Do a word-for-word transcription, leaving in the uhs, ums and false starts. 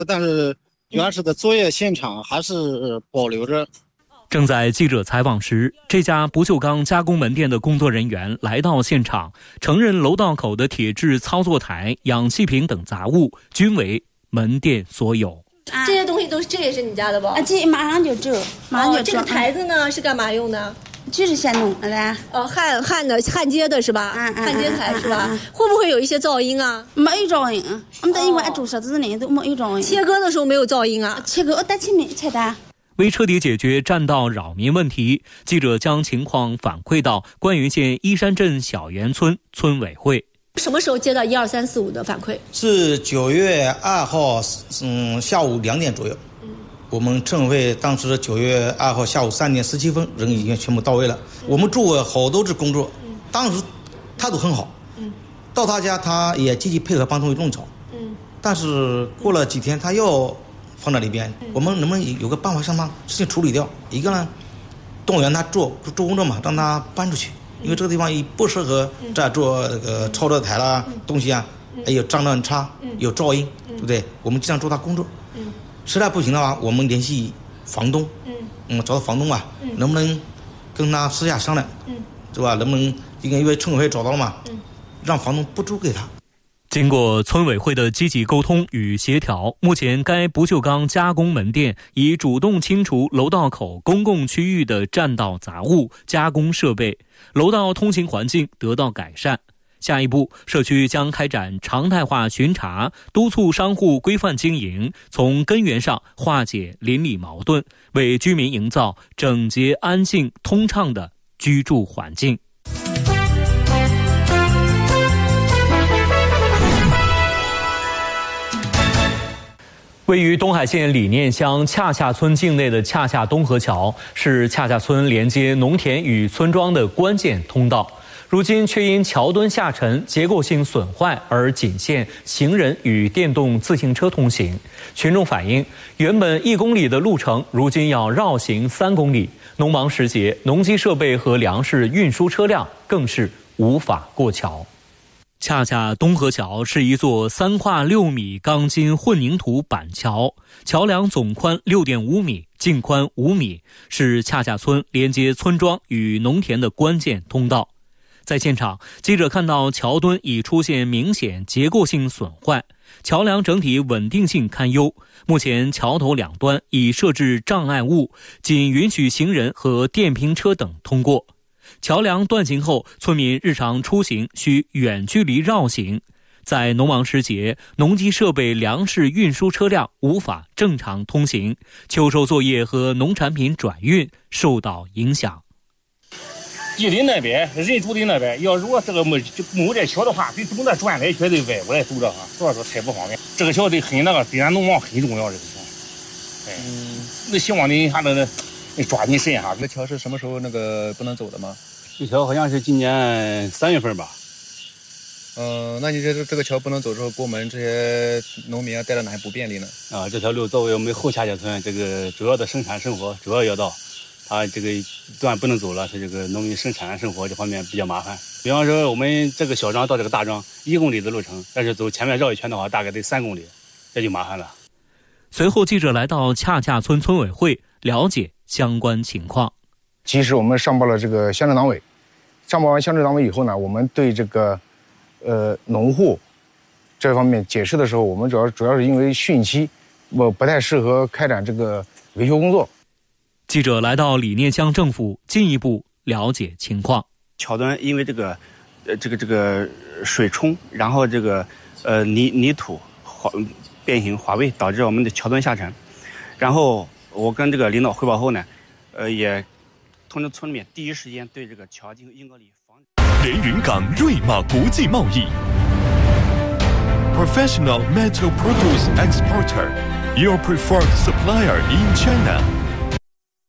但是原始的作业现场还是保留着。 正在记者采访时，这家不锈钢加工门店的工作人员来到现场，承认楼道口的铁质操作台、氧气瓶等杂物均为门店所有。 啊、这些东西都是，这也是你家的吧？ 啊，这马上就走，马上就走、 哦。这个台子呢是干嘛用的？ 就是现弄的嘞。 哦，焊焊的焊接的是吧？ 啊啊、 焊接台是吧、啊啊啊？会不会有一些噪音啊？ 没有噪音，我们在一块做设置呢，都没有噪音。 切割的时候没有噪音啊？ 切割在前面切的。 为彻底解决占道扰民问题，记者将情况反馈到关原县依山镇小园村村委会。 什么时候接到一二三四五的反馈？ 是九月二号，嗯，下午两点左右。嗯，我们村委会当时九月二号下午三点十七分，人已经全部到位了。嗯、我们做过好多次工作，嗯、当时态度很好。嗯，到他家他也积极配合帮同学弄草。嗯，但是过了几天他又放在里边，我们能不能有个办法让他事情处理掉？一个呢，动员他做做工作嘛，让他搬出去，因为这个地方不适合再做这个操作台啦东西啊，还有脏乱差，有噪音，对不对？我们经常做他工作。实在不行的话，我们联系房东，嗯，找到房东啊，能不能跟他私下商量，是吧？能不能因为村委会找到了嘛，让房东不租给他？ 经过村委会的积极沟通与协调，目前该不锈钢加工门店已主动清除楼道口公共区域的占道杂物、加工设备，楼道通行环境得到改善。下一步，社区将开展常态化巡查，督促商户规范经营，从根源上化解邻里矛盾，为居民营造整洁、安静、通畅的居住环境。位于东海县理念乡恰恰村境内的恰恰东河桥是恰恰村连接农田与村庄的关键通道，如今却因桥墩下沉、结构性损坏而仅限行人与电动自行车通行。群众反映，原本一公里的路程，如今要绕行三公里。农忙时节，农机设备和粮食运输车辆更是无法过桥。恰恰东河桥是一座三跨六米钢筋混凝土板桥，桥梁总宽 六点五米，净宽五米，是恰恰村连接村庄与农田的关键通道。在现场，记者看到桥墩已出现明显结构性损坏，桥梁整体稳定性堪忧。目前桥头两端已设置障碍物，仅允许行人和电瓶车等通过。桥梁断行后，村民日常出行需远距离绕行。在农忙时节，农机设备、粮食运输车辆无法正常通行，秋收作业和农产品转运受到影响。 地里那边人住的那边，要如果这个没没有这桥的话，得总得转来，绝对歪过来走着哈，所以说太不方便。这个桥得很那个，对咱农忙很重要。这个桥，哎，嗯，那希望你还能抓紧审哈。 这桥是什么时候那个不能走的吗？ 这桥好像是今年三月份吧。 嗯、呃，那你这这个桥不能走之后，过门这些农民啊带来哪些不便利呢？ 啊，这条路作为我们后恰恰村这个主要的生产生活主要要道，它这个段不能走了，是这个农民生产生活这方面比较麻烦。比方说我们这个小庄到这个大庄一公里的路程，但是走前面绕一圈的话，大概得三公里，这就麻烦了。 随后，记者来到恰恰村村委会了解相关情况。 及时我们上报了这个乡镇党委，上报完乡镇党委以后呢，我们对这个呃农户这方面解释的时候，我们主要主要是因为汛期，我不太适合开展这个维修工作。 记者来到理念乡政府，进一步了解情况。 桥墩因为这个呃这个这个水冲，然后这个呃泥泥土滑变形滑位，导致我们的桥墩下沉。然后我跟这个领导汇报后呢，呃也通知村里面第一时间对这个桥进行应隔离防止。 连云港瑞玛国际贸易 Professional Metal Produce Exporter, your preferred supplier in China.